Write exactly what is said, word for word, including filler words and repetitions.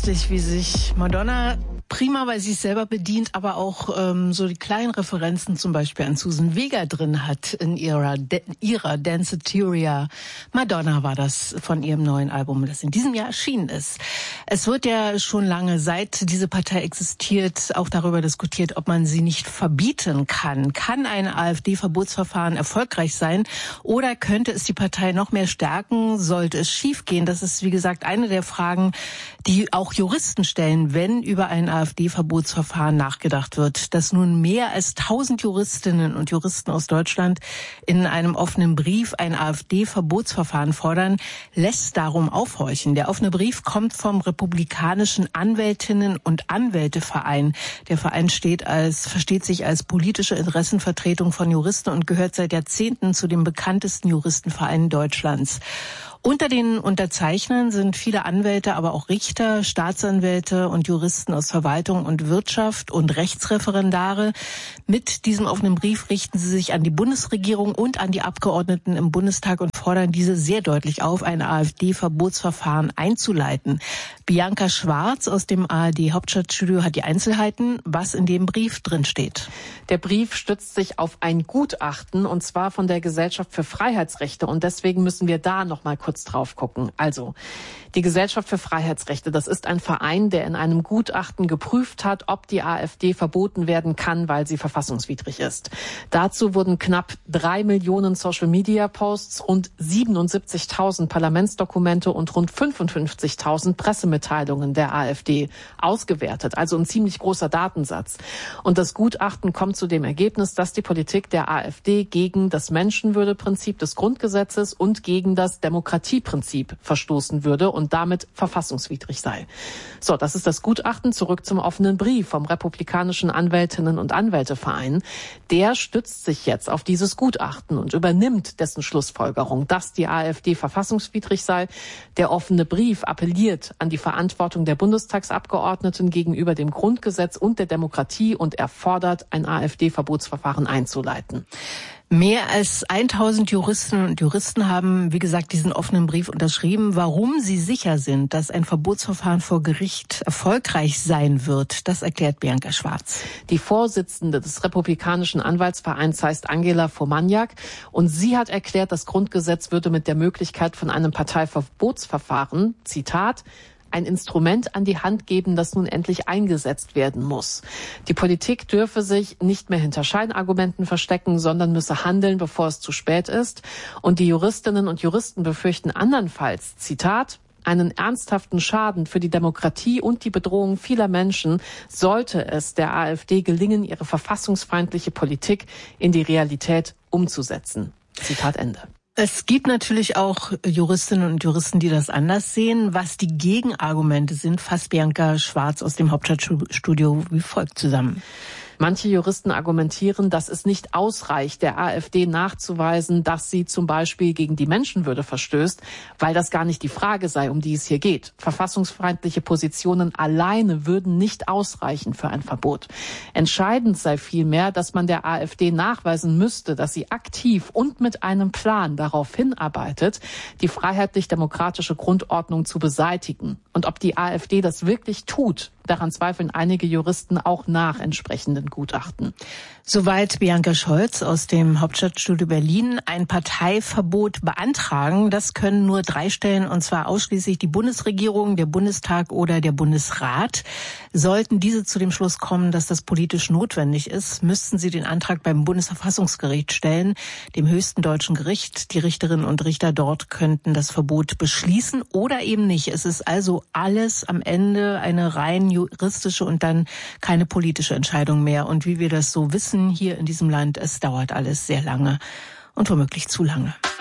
köstlich, wie sich Madonna prima bei sich selber bedient, aber auch ähm, so die kleinen Referenzen zum Beispiel an Susan Vega drin hat in ihrer, De- ihrer Danceteria. Madonna war das von ihrem neuen Album, das in diesem Jahr erschienen ist. Es wird ja schon lange, seit diese Partei existiert, auch darüber diskutiert, ob man sie nicht verbieten kann. Kann ein AfD-Verbotsverfahren erfolgreich sein oder könnte es die Partei noch mehr stärken? Sollte es schiefgehen? Das ist, wie gesagt, eine der Fragen, die auch Juristen stellen, wenn über ein AfD-Verbotsverfahren nachgedacht wird. Dass nun mehr als tausend Juristinnen und Juristen aus Deutschland in einem offenen Brief ein AfD-Verbotsverfahren fordern, lässt darum aufhorchen. Der offene Brief kommt vom Republikanischen Anwältinnen- und Anwälteverein. Der Verein steht als, versteht sich als politische Interessenvertretung von Juristen und gehört seit Jahrzehnten zu den bekanntesten Juristenvereinen Deutschlands. Unter den Unterzeichnern sind viele Anwälte, aber auch Richter, Staatsanwälte und Juristen aus Verwaltung und Wirtschaft und Rechtsreferendare. Mit diesem offenen Brief richten sie sich an die Bundesregierung und an die Abgeordneten im Bundestag und fordern diese sehr deutlich auf, ein AfD-Verbotsverfahren einzuleiten. Bianca Schwarz aus dem A R D-Hauptstadtstudio hat die Einzelheiten, was in dem Brief drinsteht. Der Brief stützt sich auf ein Gutachten, und zwar von der Gesellschaft für Freiheitsrechte. Und deswegen müssen wir da noch mal kurz drauf gucken. Also, die Gesellschaft für Freiheitsrechte, das ist ein Verein, der in einem Gutachten geprüft hat, ob die AfD verboten werden kann, weil sie verfassungswidrig ist. Dazu wurden knapp drei Millionen Social-Media-Posts, rund siebenundsiebzigtausend Parlamentsdokumente und rund fünfundfünfzigtausend Pressemitteilungen der AfD ausgewertet. Also ein ziemlich großer Datensatz. Und das Gutachten kommt zu dem Ergebnis, dass die Politik der AfD gegen das Menschenwürdeprinzip des Grundgesetzes und gegen das Demokratieprinzip verstoßen würde und damit verfassungswidrig sei. So, das ist das Gutachten. Zurück zum offenen Brief vom Republikanischen Anwältinnen- und Anwälteverein. Der stützt sich jetzt auf dieses Gutachten und übernimmt dessen Schlussfolgerung, dass die AfD verfassungswidrig sei. Der offene Brief appelliert an die Verantwortung der Bundestagsabgeordneten gegenüber dem Grundgesetz und der Demokratie und er fordert, ein AfD-Verbotsverfahren einzuleiten. Mehr als tausend Juristinnen und Juristen haben, wie gesagt, diesen offenen Brief unterschrieben. Warum sie sicher sind, dass ein Verbotsverfahren vor Gericht erfolgreich sein wird, das erklärt Bianca Schwarz. Die Vorsitzende des Republikanischen Anwaltsvereins heißt Angela Fomaniak und sie hat erklärt, das Grundgesetz würde mit der Möglichkeit von einem Parteiverbotsverfahren, Zitat, ein Instrument an die Hand geben, das nun endlich eingesetzt werden muss. Die Politik dürfe sich nicht mehr hinter Scheinargumenten verstecken, sondern müsse handeln, bevor es zu spät ist. Und die Juristinnen und Juristen befürchten andernfalls, Zitat, einen ernsthaften Schaden für die Demokratie und die Bedrohung vieler Menschen, sollte es der AfD gelingen, ihre verfassungsfeindliche Politik in die Realität umzusetzen. Zitat Ende. Es gibt natürlich auch Juristinnen und Juristen, die das anders sehen. Was die Gegenargumente sind, fasst Bianca Schwarz aus dem Hauptstadtstudio wie folgt zusammen. Manche Juristen argumentieren, dass es nicht ausreicht, der AfD nachzuweisen, dass sie zum Beispiel gegen die Menschenwürde verstößt, weil das gar nicht die Frage sei, um die es hier geht. Verfassungsfeindliche Positionen alleine würden nicht ausreichen für ein Verbot. Entscheidend sei vielmehr, dass man der AfD nachweisen müsste, dass sie aktiv und mit einem Plan darauf hinarbeitet, die freiheitlich-demokratische Grundordnung zu beseitigen. Und ob die AfD das wirklich tut, daran zweifeln einige Juristen auch nach entsprechenden Gutachten. Soweit Bianca Scholz aus dem Hauptstadtstudio Berlin. Ein Parteiverbot beantragen, das können nur drei Stellen, und zwar ausschließlich die Bundesregierung, der Bundestag oder der Bundesrat. Sollten diese zu dem Schluss kommen, dass das politisch notwendig ist, müssten sie den Antrag beim Bundesverfassungsgericht stellen, dem höchsten deutschen Gericht. Die Richterinnen und Richter dort könnten das Verbot beschließen oder eben nicht. Es ist also alles am Ende eine rein juristische und dann keine politische Entscheidung mehr. Und wie wir das so wissen hier in diesem Land, es dauert alles sehr lange und womöglich zu lange.